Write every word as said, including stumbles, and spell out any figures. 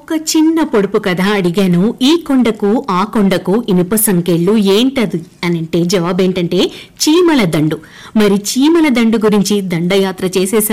ఒక్క చిన్న పొడుపు కథ అడిగాను, ఈ కొండకు ఆ కొండకు ఇనుప సంకెళ్ళు ఏంటది అని అంటే జవాబేంటంటే చీమల దండు. మరి చీమల దండు గురించి దండయాత్ర చేసేసారు.